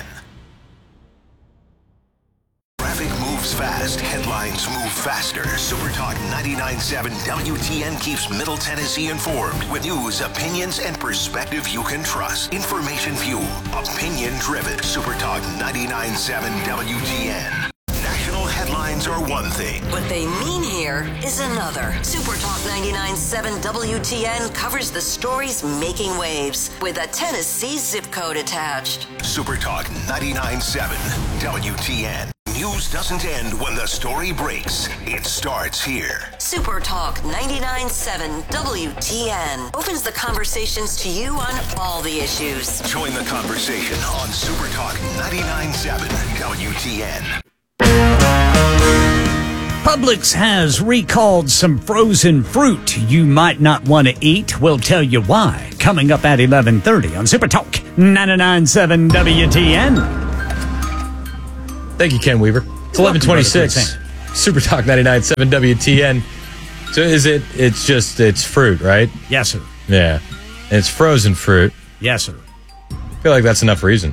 Traffic moves fast. Headlines move faster. SuperTalk 99.7 WTN keeps Middle Tennessee informed with news, opinions, and perspective you can trust. Information-fueled, opinion-driven. SuperTalk 99.7 WTN. National headlines headlines are one thing. What they mean here is another. Super Talk 99.7 WTN covers the stories making waves with a Tennessee zip code attached. Super Talk 99.7 WTN. News doesn't end when the story breaks. It starts here. Super Talk 99.7 WTN opens the conversations to you on all the issues. Join the conversation on Super Talk 99.7 WTN. Publix has recalled some frozen fruit you might not want to eat. We'll tell you why. Coming up at 11:30 on Super Talk 99.7 WTN. Thank you, Ken Weaver. It's 11:26. Super Talk 99.7 WTN. So it's fruit, right? Yes, sir. Yeah. And it's frozen fruit. Yes, sir. I feel like that's enough reason.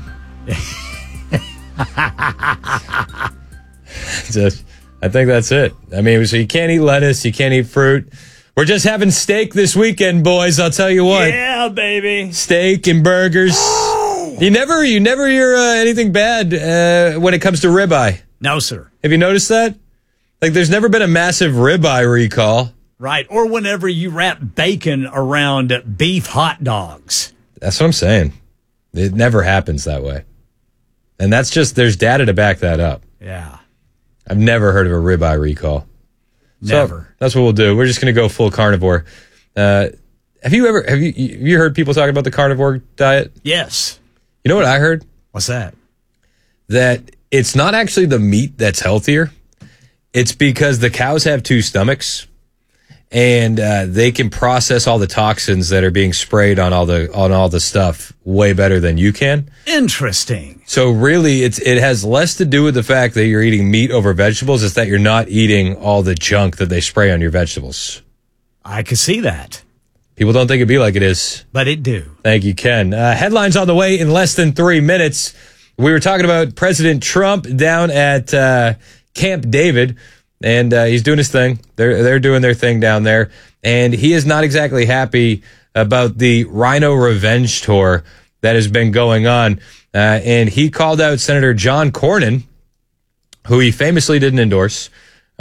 I think that's it. I mean, so you can't eat lettuce, you can't eat fruit. We're just having steak this weekend, boys. I'll tell you what. Yeah, baby. Steak and burgers. You never hear anything bad when it comes to ribeye. No, sir. Have you noticed that? Like, there's never been a massive ribeye recall. Right. Or whenever you wrap bacon around beef hot dogs. That's what I'm saying. It never happens that way. And that's just, there's data to back that up. Yeah. I've never heard of a ribeye recall. Never. So that's what we'll do. We're just going to go full carnivore. Have you heard people talking about the carnivore diet? Yes. You know what I heard? What's that? That it's not actually the meat that's healthier. It's because the cows have two stomachs, and they can process all the toxins that are being sprayed on all the stuff way better than you can. Interesting. So really, it has less to do with the fact that you're eating meat over vegetables. It's that you're not eating all the junk that they spray on your vegetables. I can see that. People don't think it'd be like it is. But it do. Thank you, Ken. Headlines on the way in less than 3 minutes. We were talking about President Trump down at Camp David, and he's doing his thing. They're doing their thing down there, and he is not exactly happy about the Rhino Revenge tour that has been going on. And he called out Senator John Cornyn, who he famously didn't endorse,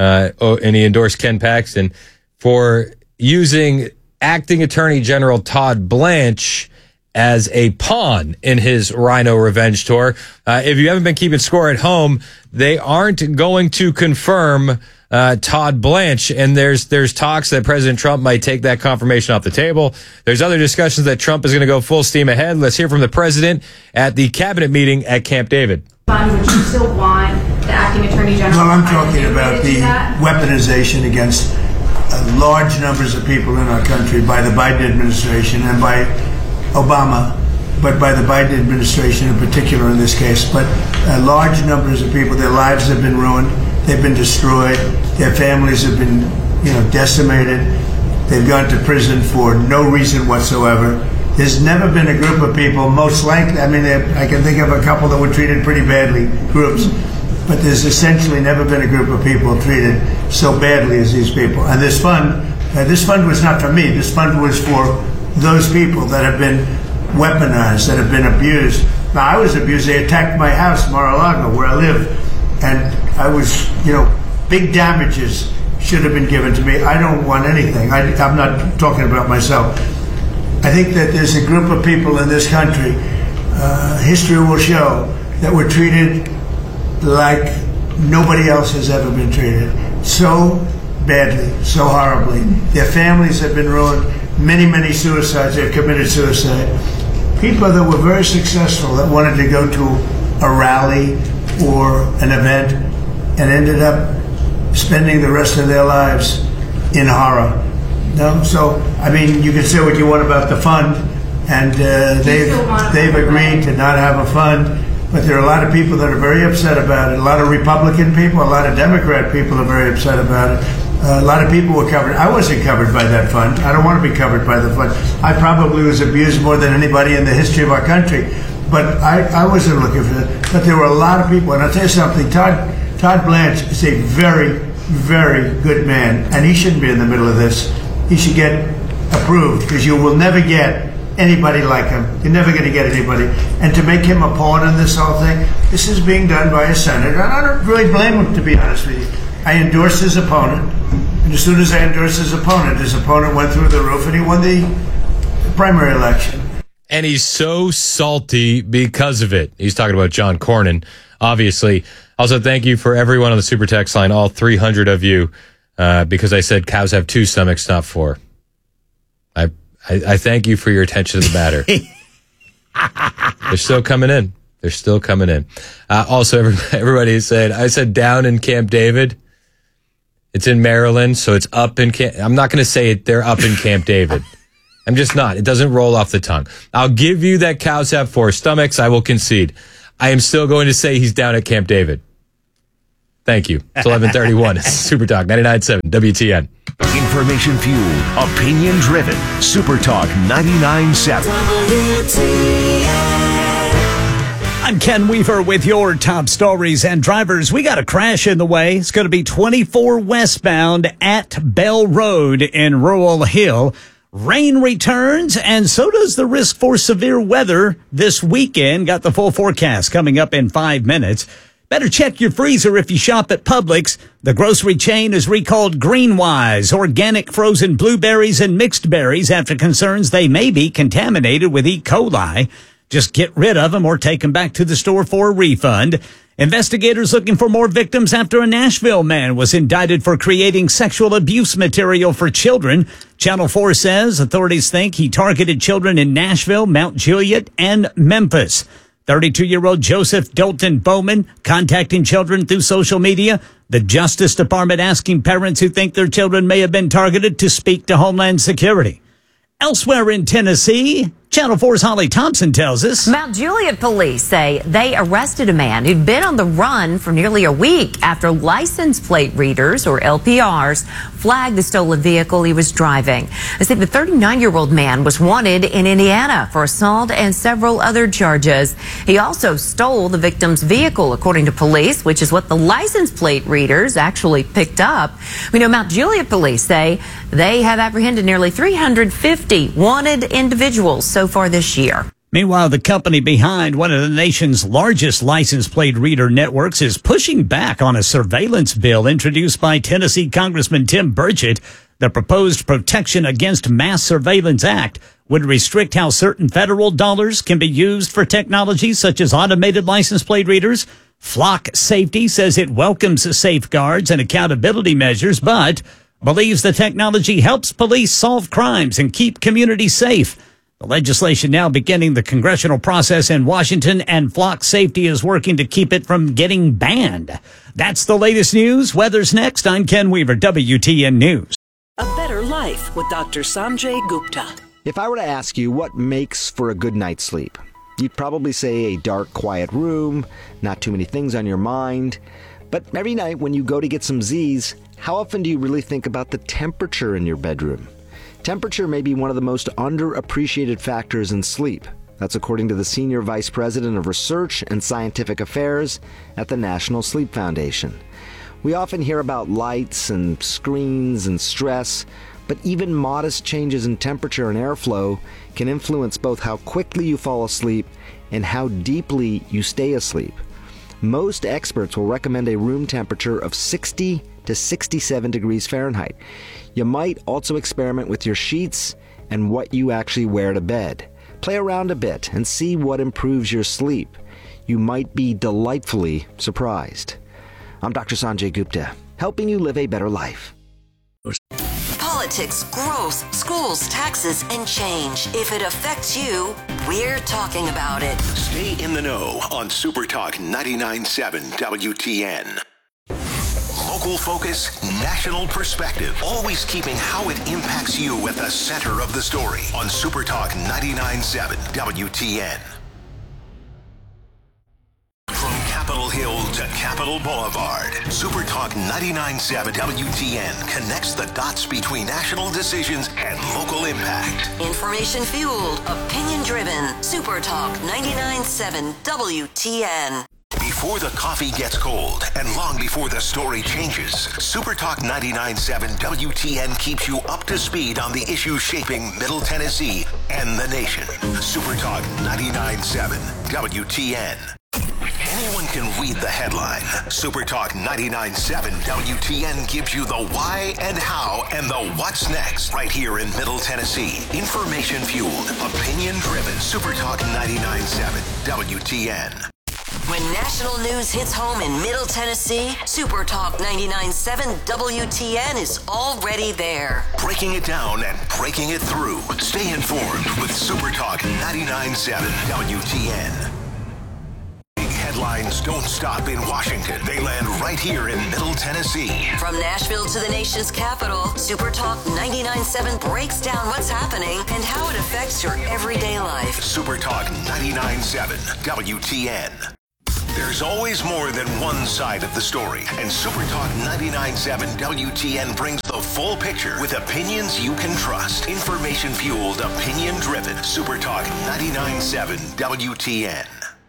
and he endorsed Ken Paxton for using Acting Attorney General Todd Blanche as a pawn in his Rhino Revenge tour. If you haven't been keeping score at home, they aren't going to confirm Todd Blanche, and there's talks that President Trump might take that confirmation off the table. There's other discussions that Trump is going to go full steam ahead. Let's hear from the president at the cabinet meeting at Camp David. Would you still want the acting attorney general? Well, I'm talking about the weaponization against large numbers of people in our country by the Biden administration and by Obama, but by the Biden administration in particular in this case. But large numbers of people, their lives have been ruined, they've been destroyed, their families have been, decimated. They've gone to prison for no reason whatsoever. There's never been a group of people, most likely, I can think of a couple that were treated pretty badly, groups, but there's essentially never been a group of people treated so badly as these people. And this fund was not for me. This fund was for those people that have been weaponized, that have been abused. Now, I was abused. They attacked my house, Mar-a-Lago, where I live, and I was, big damages should have been given to me. I don't want anything. I'm not talking about myself. I think that there's a group of people in this country, history will show, that were treated like nobody else has ever been treated. So badly, so horribly. Their families have been ruined. Many, many suicides. They've committed suicide. People that were very successful that wanted to go to a rally or an event and ended up spending the rest of their lives in horror. No? So, you can say what you want about the fund, and they've agreed to not have a fund. But there are a lot of people that are very upset about it. A lot of Republican people, a lot of Democrat people are very upset about it. A lot of people were covered. I wasn't covered by that fund. I don't want to be covered by the fund. I probably was abused more than anybody in the history of our country. But I wasn't looking for that. But there were a lot of people. And I'll tell you something. Todd Blanche is a very, very good man. And he shouldn't be in the middle of this. He should get approved, because you will never get anybody like him. You're never going to get anybody. And to make him a pawn in this whole thing, this is being done by a senator. And I don't really blame him, to be honest with you. I endorsed his opponent. And as soon as I endorsed his opponent went through the roof and he won the primary election. And he's so salty because of it. He's talking about John Cornyn, obviously. Also, thank you for everyone on the Super Text line, all 300 of you, because I said cows have 2 stomachs, not 4. I thank you for your attention to the matter. They're still coming in. They're still coming in. Also, everybody is saying, I said down in Camp David. It's in Maryland, so it's up in Camp. I'm not going to say it. They're up in Camp David. I'm just not. It doesn't roll off the tongue. I'll give you that cows have 4 stomachs. I will concede. I am still going to say he's down at Camp David. Thank you. It's 11:31. It's Super Talk 99.7 WTN. Information fueled, opinion driven. Super Talk 99.7. I'm Ken Weaver with your top stories. And drivers, we got a crash in the way. It's going to be 24 westbound at Bell Road in Rural Hill. Rain returns, and so does the risk for severe weather this weekend. Got the full forecast coming up in 5 minutes. Better check your freezer if you shop at Publix. The grocery chain has recalled Greenwise, organic frozen blueberries and mixed berries after concerns they may be contaminated with E. coli. Just get rid of them or take them back to the store for a refund. Investigators looking for more victims after a Nashville man was indicted for creating sexual abuse material for children. Channel 4 says authorities think he targeted children in Nashville, Mount Juliet, and Memphis. 32-year-old Joseph Dalton Bowman contacting children through social media. The Justice Department asking parents who think their children may have been targeted to speak to Homeland Security. Elsewhere in Tennessee, Channel 4's Holly Thompson tells us. Mount Juliet police say they arrested a man who'd been on the run for nearly a week after license plate readers, or LPRs, flagged the stolen vehicle he was driving. They say the 39-year-old man was wanted in Indiana for assault and several other charges. He also stole the victim's vehicle, according to police, which is what the license plate readers actually picked up. We know Mount Juliet police say they have apprehended nearly 350 wanted individuals so far this year. Meanwhile, the company behind one of the nation's largest license plate reader networks is pushing back on a surveillance bill introduced by Tennessee Congressman Tim Burchett. The proposed Protection Against Mass Surveillance Act would restrict how certain federal dollars can be used for technologies such as automated license plate readers. Flock Safety says it welcomes safeguards and accountability measures, but believes the technology helps police solve crimes and keep communities safe. The legislation now beginning the congressional process in Washington, and Flock Safety is working to keep it from getting banned. That's the latest news. Weather's next. I'm Ken Weaver, WTN News. A better life with Dr. Sanjay Gupta. If I were to ask you what makes for a good night's sleep, you'd probably say a dark, quiet room, not too many things on your mind. But every night when you go to get some Z's, how often do you really think about the temperature in your bedroom? Temperature may be one of the most underappreciated factors in sleep. That's according to the Senior Vice President of Research and Scientific Affairs at the National Sleep Foundation. We often hear about lights and screens and stress, but even modest changes in temperature and airflow can influence both how quickly you fall asleep and how deeply you stay asleep. Most experts will recommend a room temperature of 60 to 67 degrees Fahrenheit. You might also experiment with your sheets and what you actually wear to bed. Play around a bit and see what improves your sleep. You might be delightfully surprised. I'm Dr. Sanjay Gupta, helping you live a better life. Politics, growth, schools, taxes, and change. If it affects you, we're talking about it. Stay in the know on Super Talk 99.7 WTN. Local focus, national perspective. Always keeping how it impacts you at the center of the story on Super Talk 99.7 WTN. From Capitol Hill to Capitol Boulevard, Super Talk 99.7 WTN connects the dots between national decisions and local impact. Information fueled, opinion driven. Super Talk 99.7 WTN. Before the coffee gets cold and long before the story changes, Super Talk 99.7 WTN keeps you up to speed on the issues shaping Middle Tennessee and the nation. Super Talk 99.7 WTN. Anyone can read the headline. Super Talk 99.7 WTN gives you the why and how and the what's next right here in Middle Tennessee. Information fueled, opinion driven. Super Talk 99.7 WTN. When national news hits home in Middle Tennessee, Super Talk 99.7 WTN is already there. Breaking it down and breaking it through. Stay informed with Super Talk 99.7 WTN. Headlines don't stop in Washington. They land right here in Middle Tennessee. From Nashville to the nation's capital, Super Talk 99.7 breaks down what's happening and how it affects your everyday life. Super Talk 99.7 WTN. There's always more than one side of the story, and Super Talk 99.7 WTN brings the full picture with opinions you can trust. Information-fueled, opinion-driven. Super Talk 99.7 WTN.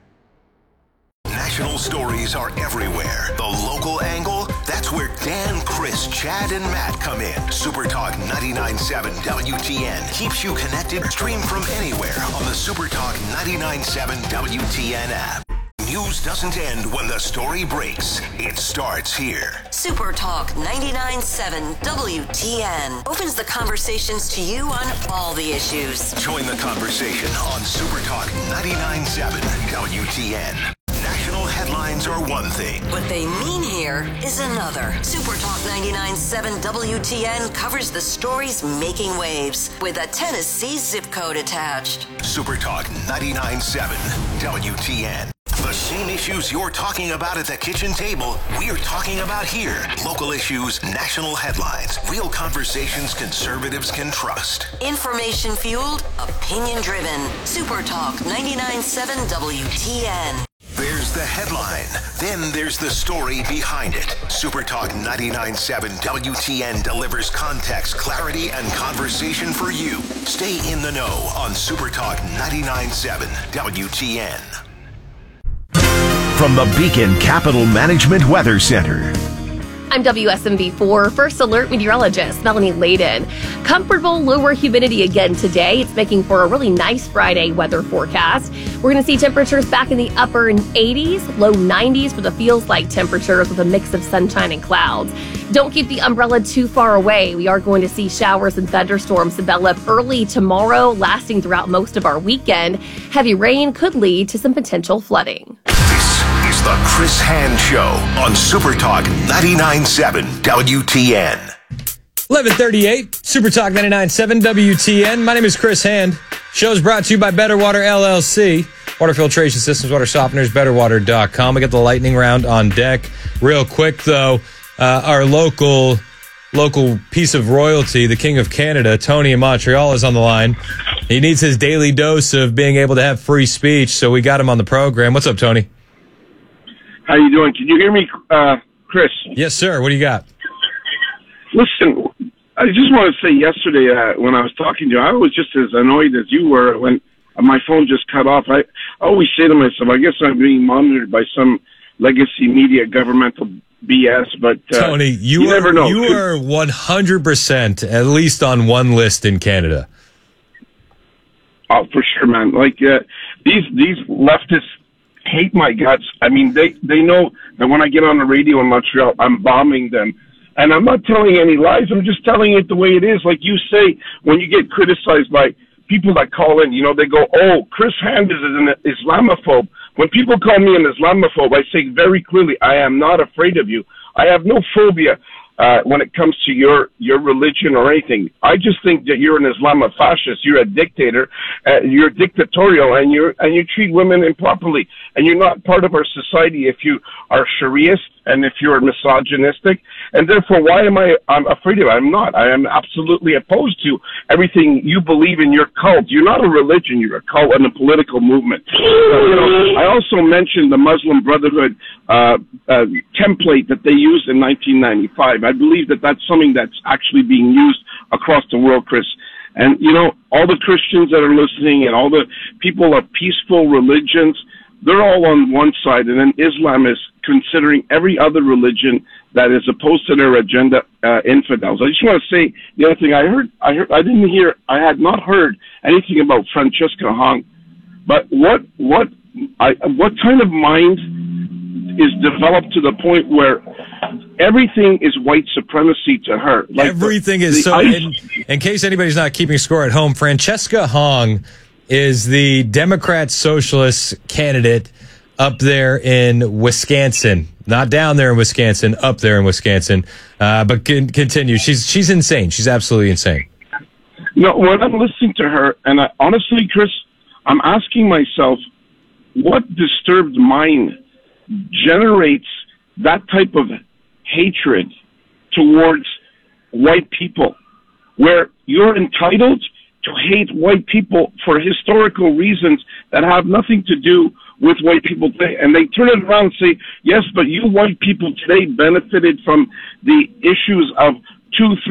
National stories are everywhere. The local angle, that's where Dan, Chris, Chad, and Matt come in. Super Talk 99.7 WTN keeps you connected. Stream from anywhere on the Super Talk 99.7 WTN app. News doesn't end when the story breaks. It starts here. Super Talk 99.7 WTN opens the conversations to you on all the issues. Join the conversation on Super Talk 99.7 WTN. National headlines are one thing. What they mean here is another. Super Talk 99.7 WTN covers the stories making waves with a Tennessee zip code attached. Super Talk 99.7 WTN. The same issues you're talking about at the kitchen table, we're talking about here. Local issues, national headlines, real conversations conservatives can trust. Information fueled, opinion driven. Super Talk 99.7 WTN. There's the headline. Then there's the story behind it. Super Talk 99.7 WTN delivers context, clarity, and conversation for you. Stay in the know on Super Talk 99.7 WTN. From the Beacon Capital Management Weather Center. I'm WSMV4 First Alert meteorologist Melanie Layden. Comfortable lower humidity again today. It's making for a really nice Friday weather forecast. We're going to see temperatures back in the upper 80s, low 90s for the feels like temperatures with a mix of sunshine and clouds. Don't keep the umbrella too far away. We are going to see showers and thunderstorms develop early tomorrow, lasting throughout most of our weekend. Heavy rain could lead to some potential flooding. This is the Chris Hand Show on Super Talk 99.7 WTN. 11:38, Super Talk 99.7 WTN. My name is Chris Hand. Show's brought to you by Better Water LLC. Water filtration systems, water softeners, betterwater.com. We got the lightning round on deck. Real quick, though, our local piece of royalty, the King of Canada, Tony in Montreal, is on the line. He needs his daily dose of being able to have free speech, so we got him on the program. What's up, Tony? How you doing? Can you hear me, Chris? Yes, sir. What do you got? Listen, I just want to say yesterday when I was talking to you, I was just as annoyed as you were when my phone just cut off. I always say to myself, I guess I'm being monitored by some legacy media governmental BS, but Tony, you never know. You are 100% at least on one list in Canada. Oh, for sure, man. Like these leftists hate my guts. I mean, they know that when I get on the radio in Montreal, I'm bombing them. And I'm not telling any lies. I'm just telling it the way it is. Like you say, when you get criticized by people that call in, they go, oh, Chris Hand is an Islamophobe. When people call me an Islamophobe, I say very clearly, I am not afraid of you. I have no phobia when it comes to your religion or anything. I just think that you're an Islamofascist. You're a dictator. You're dictatorial, and you treat women improperly. And you're not part of our society if you are Shariaist and if you're misogynistic. And therefore, why am I'm afraid of it? I'm not. I am absolutely opposed to everything you believe in your cult. You're not a religion. You're a cult and a political movement. I also mentioned the Muslim Brotherhood template that they used in 1995. I believe that that's something that's actually being used across the world, Chris. And, all the Christians that are listening and all the people of peaceful religions, they're all on one side. And then Islam is considering every other religion that is opposed to their agenda infidels. I just want to say the other thing I had not heard anything about Francesca Hong. But what kind of mind is developed to the point where everything is white supremacy to her. Like everything is so. In case anybody's not keeping score at home, Francesca Hong is the Democrat Socialist candidate up there in Wisconsin. Not down there in Wisconsin, up there in Wisconsin. But continue. She's insane. She's absolutely insane. No, when I'm listening to her, and honestly, Chris, I'm asking myself, what disturbed mind generates that type of hatred towards white people, where you're entitled to hate white people for historical reasons that have nothing to do with white people today. And they turn it around and say, yes, but you white people today benefited from the issues of 2, 3